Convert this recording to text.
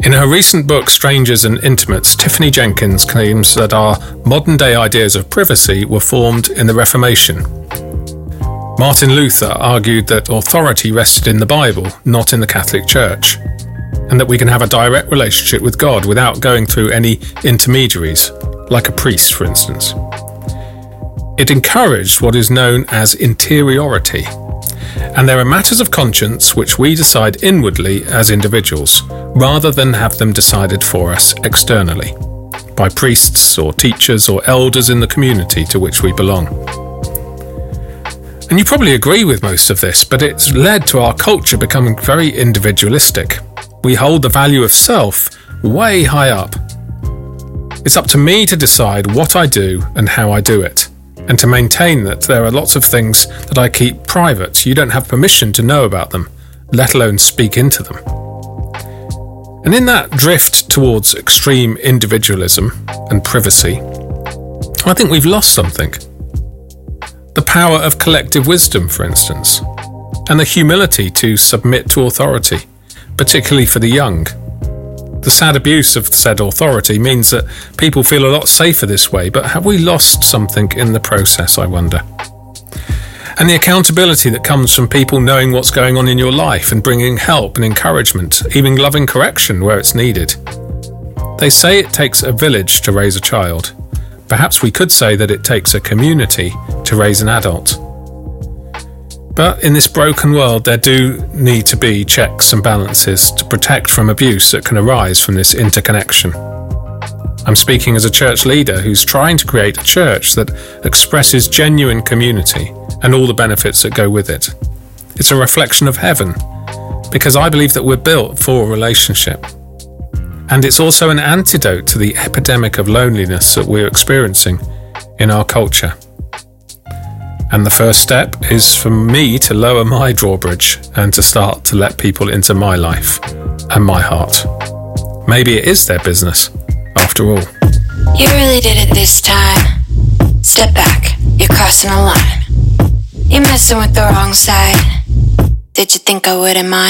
In her recent book, Strangers and Intimates, Tiffany Jenkins claims that our modern-day ideas of privacy were formed in the Reformation. Martin Luther argued that authority rested in the Bible, not in the Catholic Church, and that we can have a direct relationship with God without going through any intermediaries, like a priest, for instance. It encouraged what is known as interiority, and there are matters of conscience which we decide inwardly as individuals, rather than have them decided for us externally, by priests or teachers or elders in the community to which we belong. And you probably agree with most of this, but it's led to our culture becoming very individualistic. We hold the value of self way high up. It's up to me to decide what I do and how I do it, and to maintain that there are lots of things that I keep private. You don't have permission to know about them, let alone speak into them. And in that drift towards extreme individualism and privacy, I think we've lost something. The power of collective wisdom, for instance, and the humility to submit to authority, particularly for the young. The sad abuse of said authority means that people feel a lot safer this way, but have we lost something in the process, I wonder? And the accountability that comes from people knowing what's going on in your life and bringing help and encouragement, even loving correction where it's needed. They say it takes a village to raise a child. Perhaps we could say that it takes a community to raise an adult. But in this broken world, there do need to be checks and balances to protect from abuse that can arise from this interconnection. I'm speaking as a church leader who's trying to create a church that expresses genuine community and all the benefits that go with it. It's a reflection of heaven, because I believe that we're built for relationship. And it's also an antidote to the epidemic of loneliness that we're experiencing in our culture. And the first step is for me to lower my drawbridge and to start to let people into my life and my heart. Maybe it is their business, after all. You really did it this time. Step back. You're crossing the line. You're messing with the wrong side. Did you think I wouldn't mind?